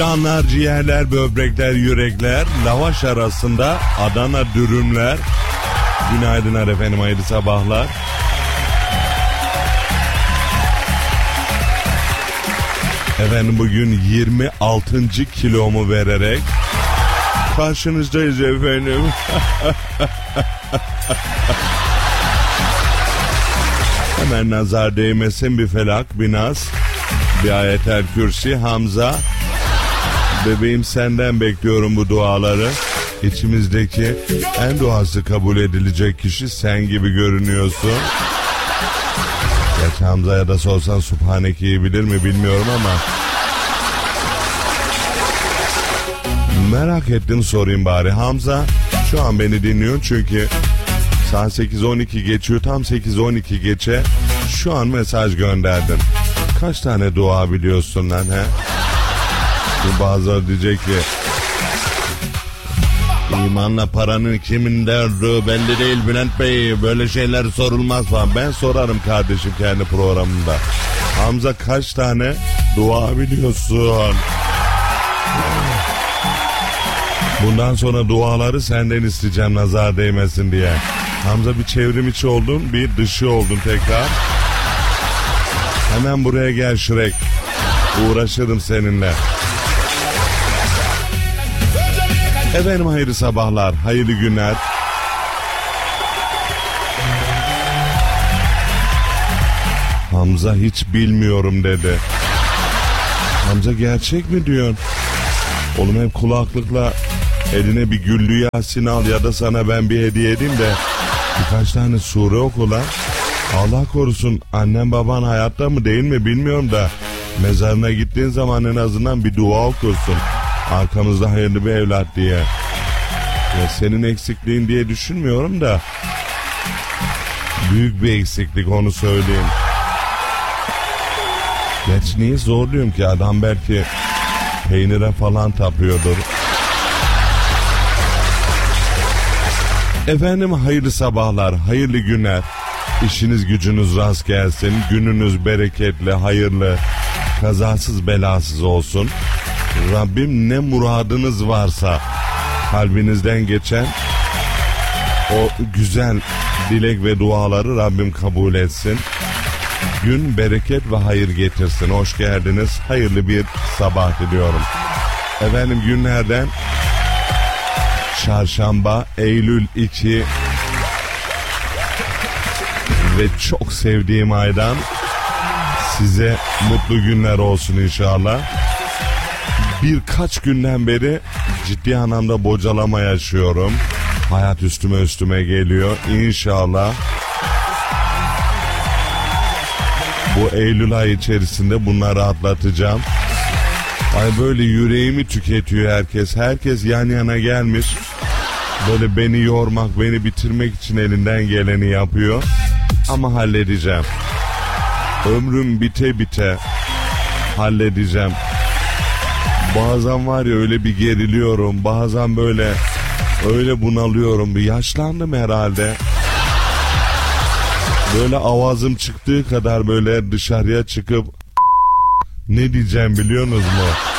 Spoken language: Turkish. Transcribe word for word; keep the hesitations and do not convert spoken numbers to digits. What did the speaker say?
Canlar, ciğerler, böbrekler, yürekler, lavaş arasında Adana dürümler. Günaydınlar efendim, hayırlı sabahlar. Efendim bugün yirmi altıncı kilomu vererek karşınızdayız efendim. Hemen nazar değmesin, bir felak, bir nas, bir ayetel kürsi. Hamza, bebeğim senden bekliyorum bu duaları. İçimizdeki en duası kabul edilecek kişi sen gibi görünüyorsun. Geç Hamza'ya da sorsan Subhaneke'yi bilir mi bilmiyorum ama merak ettim, sorayım bari. Hamza, şu an beni dinliyorsun çünkü saat sekiz on iki geçiyor, tam sekiz on iki geçe şu an mesaj gönderdin. Kaç tane dua biliyorsun lan he? Bazıları diyecek ki İmanla paranın kimin derdi belli değil Bülent Bey, böyle şeyler sorulmaz falan. Ben sorarım kardeşim kendi programımda. Hamza, kaç tane dua biliyorsun? Bundan sonra duaları senden isteyeceğim, nazar değmesin diye. Hamza, bir çevrim içi oldun, bir dışı oldun tekrar. Hemen buraya gel Şirek. Uğraşırım seninle. Efendim hayırlı sabahlar, hayırlı günler. Hamza hiç bilmiyorum dedi. Hamza, gerçek mi diyorsun? Oğlum hep kulaklıkla eline bir güllü Yasin al ya da sana ben bir hediye edeyim de birkaç tane sure oku lan. Allah korusun, annem baban hayatta mı değil mi bilmiyorum da mezarına gittiğin zaman en azından bir dua okursun. Arkamızda hayırlı bir evlat diye. Ya senin eksikliğin diye düşünmüyorum da büyük bir eksiklik, onu söyleyeyim. Geç niye zorluyorum ki, adam belki peynire falan tapıyordur. Efendim hayırlı sabahlar, hayırlı günler. İşiniz gücünüz rast gelsin. Gününüz bereketli, hayırlı, kazasız belasız olsun. Rabbim ne muradınız varsa kalbinizden geçen o güzel dilek ve duaları Rabbim kabul etsin. Gün bereket ve hayır getirsin. Hoş geldiniz. Hayırlı bir sabah diliyorum. Efendim günlerden Çarşamba, Eylül iki ve çok sevdiğim aydan size mutlu günler olsun inşallah. Birkaç günden beri ciddi anlamda bocalama yaşıyorum. Hayat üstüme üstüme geliyor. İnşallah bu Eylül ayı içerisinde bunları atlatacağım. Ay böyle yüreğimi tüketiyor herkes. Herkes yan yana gelmiş. Böyle beni yormak, beni bitirmek için elinden geleni yapıyor. Ama halledeceğim. Ömrüm bite bite halledeceğim. Bazen var ya öyle bir geriliyorum. Bazen böyle öyle bunalıyorum. Bir yaşlandım herhalde. Böyle avazım çıktığı kadar böyle dışarıya çıkıp ne diyeceğim biliyorsunuz mu?